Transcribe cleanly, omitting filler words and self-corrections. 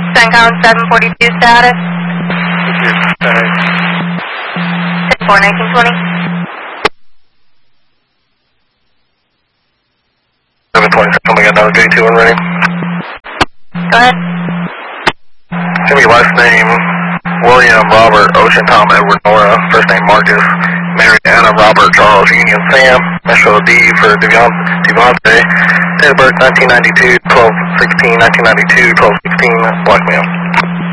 CENTCOM 742 status. 10-4-1920. 727, we got another J2 one ready. Go ahead. Give me last name, William, Robert, Ocean, Tom, Edward, Nora. First name, Marcus, Mary, Anna, Robert, Charles, Union, Sam. Initial D for Devontae. Date of birth, 1992, 12-16, 1992, 12-16, black male.